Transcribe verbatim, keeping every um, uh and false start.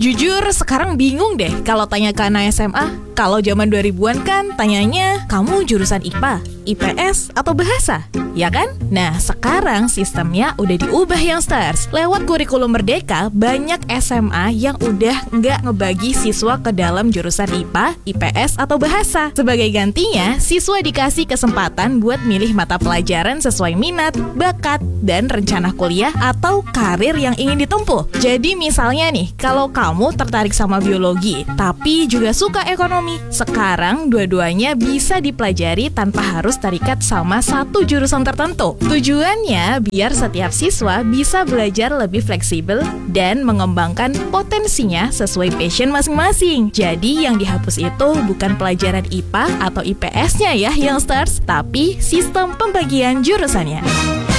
Jujur sekarang bingung deh kalau tanya ke anak S M A. Kalau zaman dua ribuan kan tanyanya, kamu jurusan I P A, I P S, atau bahasa? Ya kan? Nah, sekarang sistemnya udah diubah youngsters. Lewat kurikulum Merdeka, banyak S M A yang udah nggak ngebagi siswa ke dalam jurusan I P A, I P S, atau bahasa. Sebagai gantinya, siswa dikasih kesempatan buat milih mata pelajaran sesuai minat, bakat, dan rencana kuliah atau karir yang ingin ditempuh. Jadi misalnya nih, kalau kamu tertarik sama biologi, tapi juga suka ekonomi, sekarang dua-duanya bisa dipelajari tanpa harus terikat sama satu jurusan tertentu. Tujuannya biar setiap siswa bisa belajar lebih fleksibel dan mengembangkan potensinya sesuai passion masing-masing. Jadi yang dihapus itu bukan pelajaran I P A atau I P S-nya ya youngsters, tapi sistem pembagian jurusannya.